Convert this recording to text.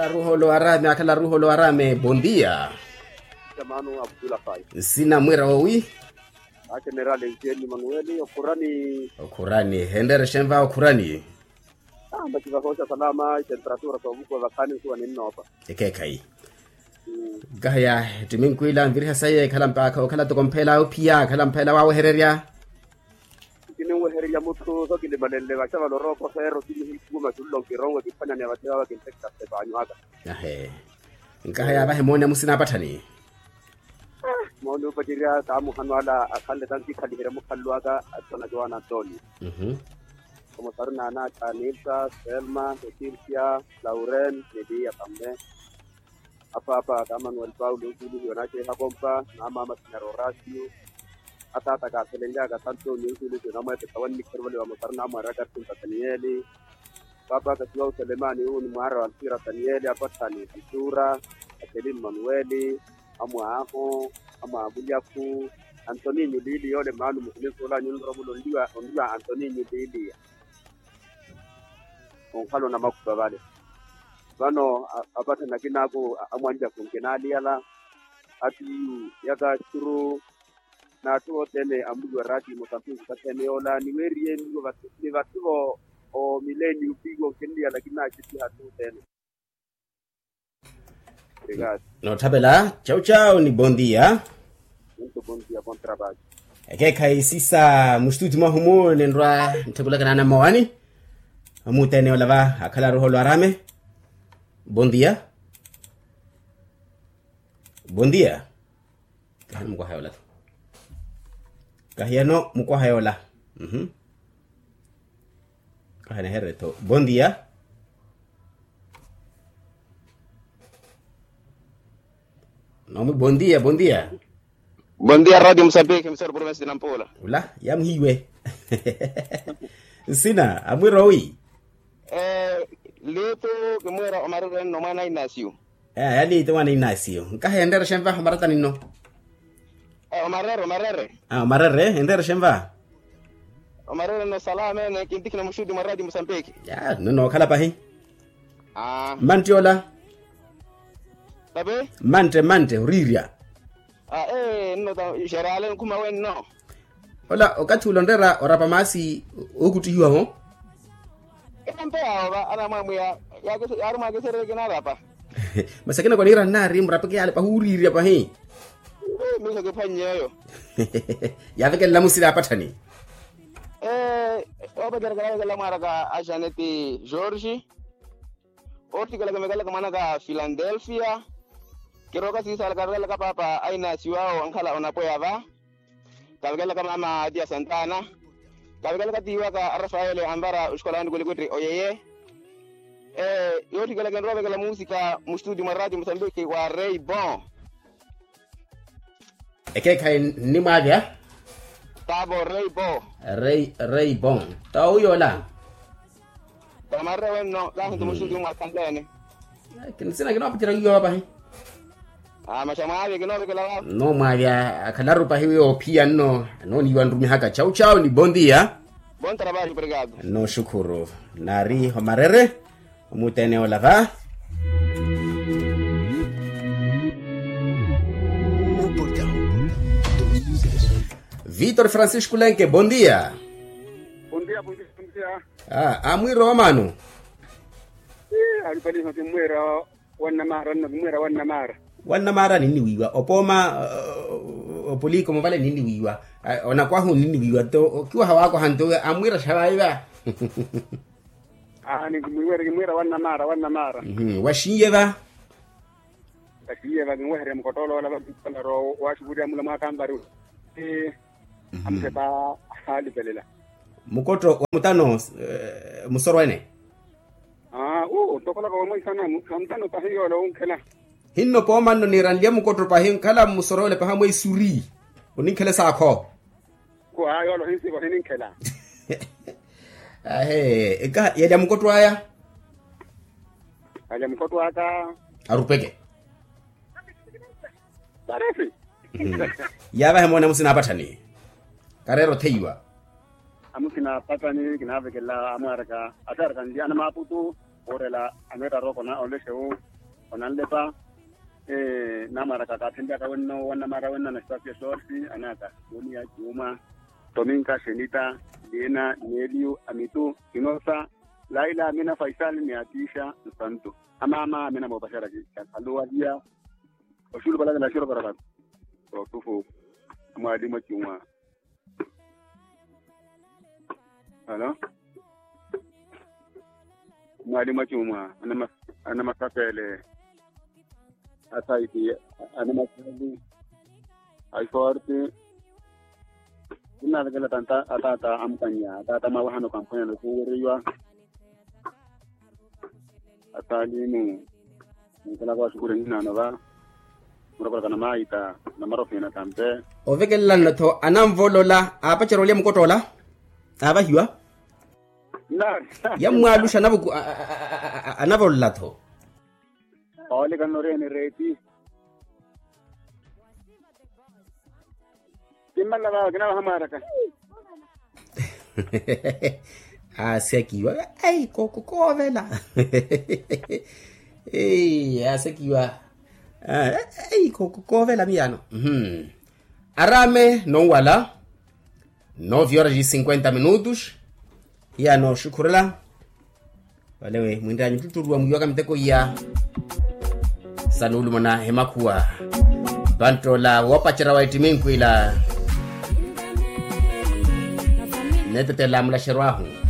Akala ruho lo arame, bondia. Manu Abdullah Fai. Sina mwira wawi? General Eugene Manueli Okurani. Hendere shemba Okurani. Bakiva hoja salama, temperatura kwa buku wakani kuwa ni mnopa. Ekekai. Gaya, timinkuila mviriha saye kalampaka, okala tokompela upia, kalampela wawo hereria. Kini hereria mutu, so kili malele, wakama loroko, fero, kini hikuma, tulong kirongo, kifanya ni watewa, kintekta, sebanyo aga. Ahe. Gaya, bahe mwone musina patani. Mwone upajiria, kaamu hanwala, akale tanti kalihira mukaluaga, atona joana Antoni. Como Sarnana, Canilsa, Selma, Cecilia, Lauren, Nedia Pamne. Apa kama Manuel Paulo Zulu yonache hakompa na mama Horacio atata ka selenga ka tanto ni Zulu na mama tawan ni kerwale wa Sarna Maraga tunta Danieli baba ka Joao Selemani ni mara Alfira Danieli apatani Sura Adelin Manueli amwaho amabuliaku Anthony Nyulili yole malu mkulisola nyunrobulo ndiwa Anthony Nyulili onkalo na makubale bano abata nakinako amwanja kunkenali ala ati yaga turu na to tele amulwa rati motampu katene ola niwerie ni vatuo o millennium pigo kendi ala kinachi hatu tele. Obrigado. No tabela, chau ni bondia. Muito bondia bom trabalho. Kai sisa mustuti mahumo nendra ntakula na mawani. Amutene olava akala roho lo arame. Bondia. Bondia. Kahano mukwa hayola. Kahiano mukwa hayola. Kahana herreto. Bondia. No, bondia. Bondia Radio Msambiki, msoro province de Nampula. Ula, yamhiwe. Sina, amwirawi. Leto kemera Omar no mana Inacio. Ali to wana Inacio. Nkahe endera shemba marata nino. Marere, endera shemba. Marere no salame na kintik na mushudi maradi Msambiki. Ya, no kala pahi. Mantiola. Tabe? Mante uriria. No ta sherale kuma wen no. Ola okathulo ndera orapamasi okuthiwa ho. Kempea ana mamu ya aruma gesere kenara pa. Masakina kwa lira nari mrapeke ale pa uriria pa he. Mimi ngefanyeyo. Ya veke la musila patani. Oba garagala maraga Ajaneti George. Oti kala kamana ka Philadelphia. Kiroka sisa algaragala ka papa aina siwao ankala onapoyava. Kagala kama mama Dia Santana. Kagala katiwa ka Rafael Ambara uskolani kulikutri oyeye. Yoti kala ganrobe kala musika mustudi maradi Msambiki wa Ray Bon. Kai ni maga? Tabo Ray Bon. Tao yola. Tamarre wenno ka hundu mustudi mwakandene. Kinsina kino apitira yoba he. Mashamawe kino kala. No maga akalaru pa hiyo pia no ni wandumi haka chau ni bondia. Bom trabalho, obrigado. No shukuru. Nari homarere umutene olava. Vitor Francisco Lenke, bom dia. Bom dia. Amwiro wamanu. Alipali hote mwera Wana mara nini wiwa. Opoma opoliko mbale nini wiwa. Onakwahu nini wiwa to kiwa hawako hanto amwira shawaiwa. Ni mwera wana mara. Washiyeva. Ngwehere mkotolo wala ro washuhudia mula makambaru. Amseba hali belela. Mukoto wa mutano musorwene. Tokola kwa mwa sana mutano pahiyo lo unkela. Hinno poma no nirandia mukoto pahiyo kala musorole pahamwe isuri. Uninkele sako. Kwa ayo lo hinsi kwa hininkela. Eka ya mukoto aya. Aja mukoto aka arupeke. Tarefi. Yaba hemona musina patani. Karero teiwa. Amusina patani kinave kala amaraka atarka ndiana maputu korela anera roko na ole sheu onalepa na maraka ka tenda ka wenno wana mara wenna na stafia sorsi anaka doni ya Juma Tominka Shenita Lena Nelio Amitu Inosa Laila Amina Faisal ni Atisha Santo ama amena mobashara kalua dia oshulu bala na shiro baraka to tufu mwalimu Juma. Hello mwalimu Juma ana masapele asaiti ana masali ai forte ina daga tanta atata amkanya tata mawahano kampanya no kuriwa atalimu nikala kwa shukuru nina nova murako kana maita na marofina tampe ovekelana to anamvolola apa cherolia mkotola aba hiwa na ya mwalusha nabuku anavolla to ole kanore ni reti kimala ba kana hamara ka asekiwa ai koko vela asekiwa ai koko vela miano arame non wala 9:50 minutos ya no shukurala walewe mwindanyi tuturwa muyaka mteko ya sanulu mana hemakua bantola wapachara waitiminkwila netete la mla sherwahu